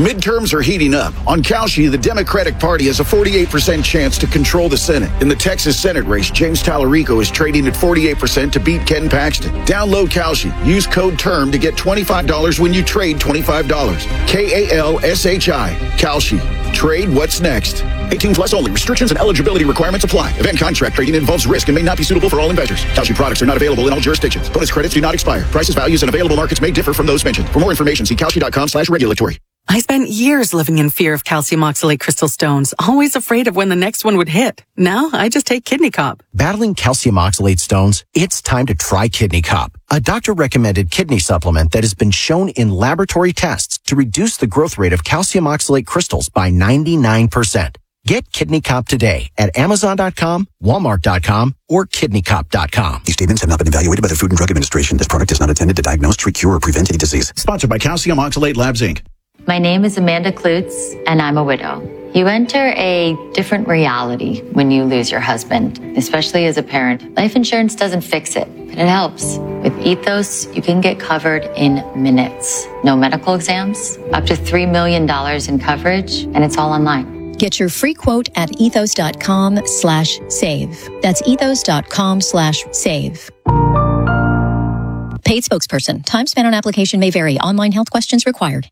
Midterms are heating up. On Kalshi, the Democratic Party has a 48% chance to control the Senate. In the Texas Senate race, James Tallarico is trading at 48% to beat Ken Paxton. Download Kalshi. Use code TERM to get $25 when you trade $25. KALSHI. Kalshi. Trade what's next. 18 plus only. Restrictions and eligibility requirements apply. Event contract trading involves risk and may not be suitable for all investors. Kalshi products are not available in all jurisdictions. Bonus credits do not expire. Prices, values, and available markets may differ from those mentioned. For more information, see kalshi.com/regulatory. I spent years living in fear of calcium oxalate crystal stones, always afraid of when the next one would hit. Now, I just take Kidney Cop. Battling calcium oxalate stones? It's time to try Kidney Cop, a doctor-recommended kidney supplement that has been shown in laboratory tests to reduce the growth rate of calcium oxalate crystals by 99%. Get Kidney Cop today at Amazon.com, Walmart.com, or KidneyCop.com. These statements have not been evaluated by the Food and Drug Administration. This product is not intended to diagnose, treat, cure, or prevent any disease. Sponsored by Calcium Oxalate Labs, Inc. My name is Amanda Klutz, and I'm a widow. You enter a different reality when you lose your husband, especially as a parent. Life insurance doesn't fix it, but it helps. With Ethos, you can get covered in minutes. No medical exams, up to $3 million in coverage, and it's all online. Get your free quote at ethos.com/save. That's ethos.com/save. Paid spokesperson. Time spent on application may vary. Online health questions required.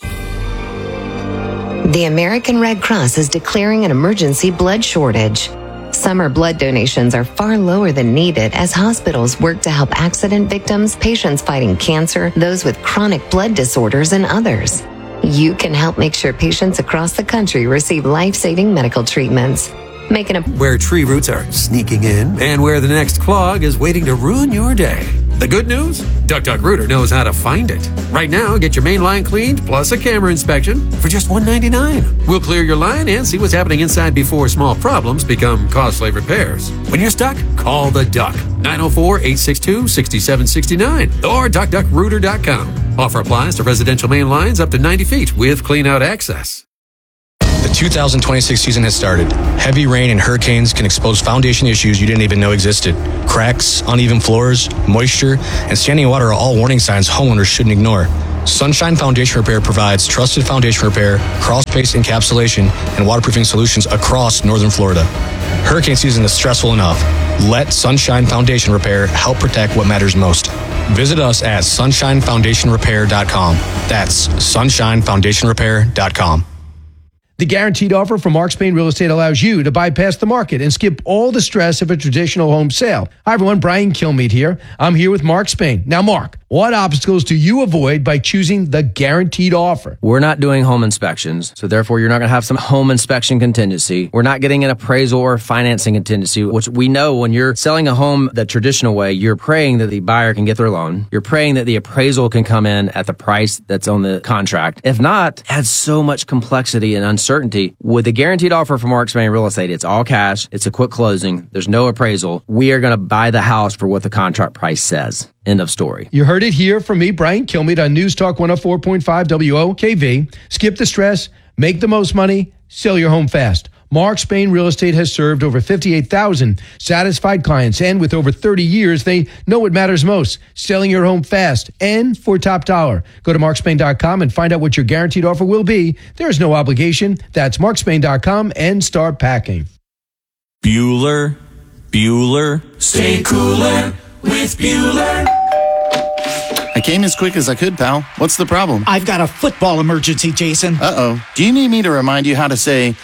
The American Red Cross is declaring an emergency blood shortage. Summer blood donations are far lower than needed as hospitals work to help accident victims, patients fighting cancer, those with chronic blood disorders, and others. You can help make sure patients across the country receive life-saving medical treatments. Where tree roots are sneaking in and where the next clog is waiting to ruin your day. The good news? DuckDuckRooter knows how to find it. Right now, get your main line cleaned plus a camera inspection for just $1.99. We'll clear your line and see what's happening inside before small problems become costly repairs. When you're stuck, call the Duck. 904-862-6769 or DuckDuckRooter.com. Offer applies to residential main lines up to 90 feet with clean-out access. The 2026 season has started. Heavy rain and hurricanes can expose foundation issues you didn't even know existed. Cracks, uneven floors, moisture, and standing water are all warning signs homeowners shouldn't ignore. Sunshine Foundation Repair provides trusted foundation repair, crawl-space encapsulation, and waterproofing solutions across northern Florida. Hurricane season is stressful enough. Let Sunshine Foundation Repair help protect what matters most. Visit us at sunshinefoundationrepair.com. That's sunshinefoundationrepair.com. The guaranteed offer from Mark Spain Real Estate allows you to bypass the market and skip all the stress of a traditional home sale. Hi, everyone. Brian Kilmeade here. I'm here with Mark Spain. Now, Mark, what obstacles do you avoid by choosing the guaranteed offer? We're not doing home inspections, so therefore you're not going to have some home inspection contingency. We're not getting an appraisal or financing contingency, which we know when you're selling a home the traditional way, you're praying that the buyer can get their loan. You're praying that the appraisal can come in at the price that's on the contract. If not, it adds so much complexity and uncertainty. With the guaranteed offer from Mark Spain Real Estate, it's all cash. It's a quick closing. There's no appraisal. We are going to buy the house for what the contract price says. End of story. You heard it here from me, Brian Kilmeade, on News Talk 104.5 WOKV. Skip the stress, make the most money, sell your home fast. Mark Spain Real Estate has served over 58,000 satisfied clients, and with over 30 years, they know what matters most, selling your home fast and for top dollar. Go to markspain.com and find out what your guaranteed offer will be. There is no obligation. That's markspain.com and start packing. Bueller, stay cooler with Bueller. I came as quick as I could, pal. What's the problem? I've got a football emergency, Jason. Uh-oh. Do you need me to remind you how to say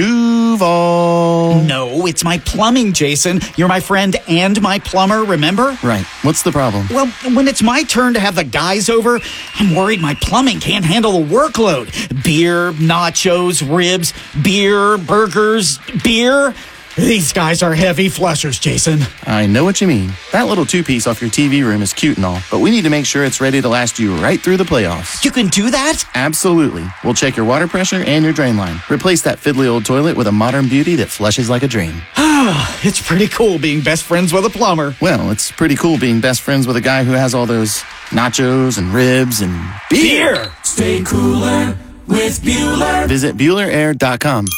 Duval? No, it's my plumbing, Jason. You're my friend and my plumber, remember? Right. What's the problem? Well, when it's my turn to have the guys over, I'm worried my plumbing can't handle the workload. Beer, nachos, ribs, beer, burgers, beer. These guys are heavy flushers, Jason. I know what you mean. That little two-piece off your TV room is cute and all, but we need to make sure it's ready to last you right through the playoffs. You can do that? Absolutely. We'll check your water pressure and your drain line. Replace that fiddly old toilet with a modern beauty that flushes like a dream. It's pretty cool being best friends with a plumber. Well, it's pretty cool being best friends with a guy who has all those nachos and ribs and beer. Stay cooler with Bueller. Visit BuellerAir.com.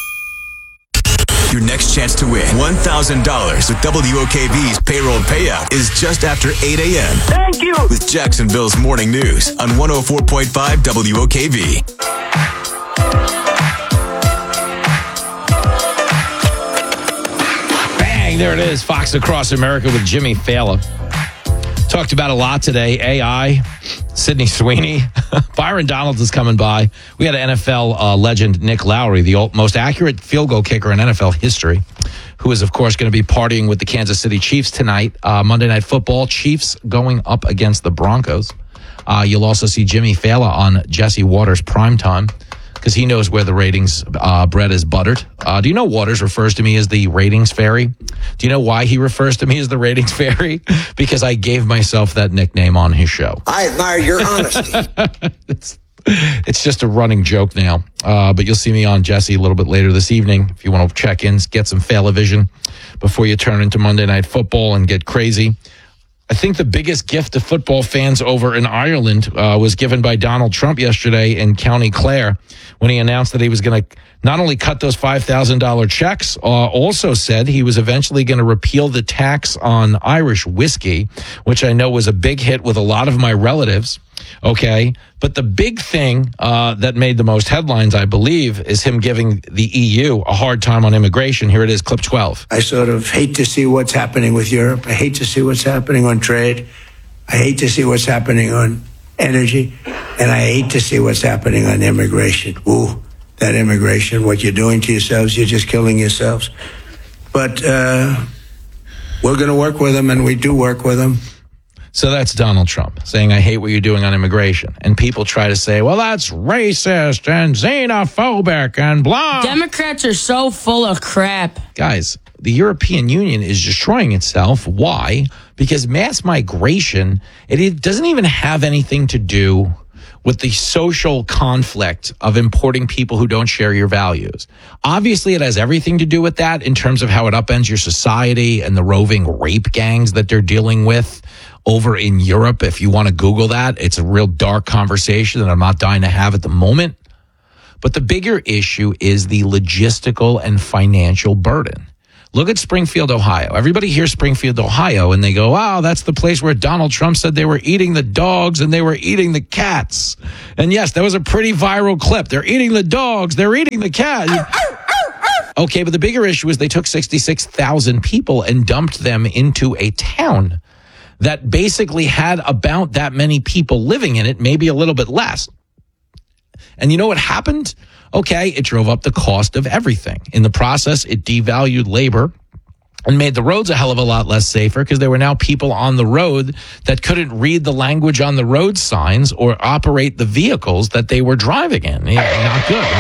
Your next chance to win $1,000 with WOKV's payroll payout is just after 8 a.m. Thank you. With Jacksonville's Morning News on 104.5 WOKV. morning. There it is. Fox Across America with Jimmy Fallon. Talked about a lot today. AI, Sydney Sweeney, Byron Donalds is coming by. We had NFL legend Nick Lowry, the most accurate field goal kicker in NFL history, who is, of course, going to be partying with the Kansas City Chiefs tonight. Monday Night Football, Chiefs going up against the Broncos. You'll also see Jimmy Fallon on Jesse Waters' primetime, because he knows where the ratings bread is buttered. Do you know Waters refers to me as the ratings fairy? Do you know why he refers to me as the ratings fairy? Because I gave myself that nickname on his show. I admire your honesty. It's just a running joke now. But you'll see me on Jesse a little bit later this evening. If you want to check in, get some Fallon-vision before you turn into Monday Night Football and get crazy. I think the biggest gift to football fans over in Ireland was given by Donald Trump yesterday in County Clare when he announced that he was going to not only cut those $5,000 checks, also said he was eventually going to repeal the tax on Irish whiskey, which I know was a big hit with a lot of my relatives. Okay. But the big thing that made the most headlines, I believe, is him giving the EU a hard time on immigration. Here it is, clip 12. I sort of hate to see what's happening with Europe. I hate to see what's happening on trade. I hate to see what's happening on energy. And I hate to see what's happening on immigration. Ooh, that immigration, what you're doing to yourselves, you're just killing yourselves. But we're going to work with them, and we do work with them. So that's Donald Trump saying, I hate what you're doing on immigration. And people try to say, well, that's racist and xenophobic and blah. Democrats are so full of crap. Guys, the European Union is destroying itself. Why? Because mass migration, it doesn't even have anything to do with the social conflict of importing people who don't share your values. Obviously, it has everything to do with that in terms of how it upends your society and the roving rape gangs that they're dealing with over in Europe. If you want to Google that, it's a real dark conversation that I'm not dying to have at the moment. But the bigger issue is the logistical and financial burden. Look at Springfield, Ohio. Everybody hears Springfield, Ohio, and they go, wow, that's the place where Donald Trump said they were eating the dogs and they were eating the cats. And yes, that was a pretty viral clip. They're eating the dogs. They're eating the cats. Okay, but the bigger issue is they took 66,000 people and dumped them into a town that basically had about that many people living in it, maybe a little bit less. And you know what happened? Okay, it drove up the cost of everything. In the process, it devalued labor and made the roads a hell of a lot less safer because there were now people on the road that couldn't read the language on the road signs or operate the vehicles that they were driving in. Yeah, not good,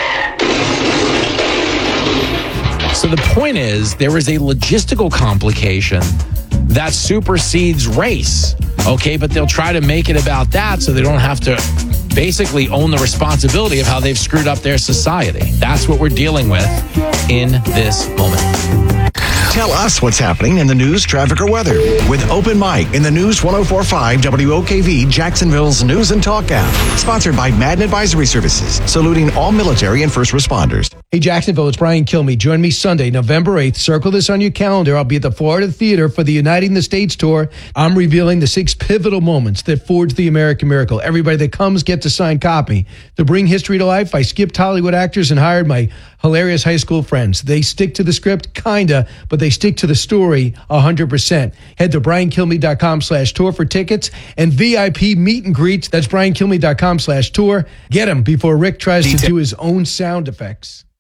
right? So the point is, there is a logistical complication that supersedes race, okay? But they'll try to make it about that so they don't have to basically own the responsibility of how they've screwed up their society. That's what we're dealing with in this moment. Tell us what's happening in the news, traffic, or weather with Open Mic in the News 104.5 WOKV, Jacksonville's News and Talk app. Sponsored by Madden Advisory Services, saluting all military and first responders. Hey, Jacksonville, it's Brian Kilmeade. Join me Sunday, November 8th. Circle this on your calendar. I'll be at the Florida Theater for the Uniting the States tour. I'm revealing the 6 pivotal moments that forged the American miracle. Everybody that comes gets a signed copy. To bring history to life, I skipped Hollywood actors and hired my hilarious high school friends. They stick to the script, kinda, but they stick to the story 100%. Head to BrianKilmeade.com/tour for tickets and VIP meet and greets. That's BrianKilmeade.com/tour. Get them before Rick tries to do his own sound effects.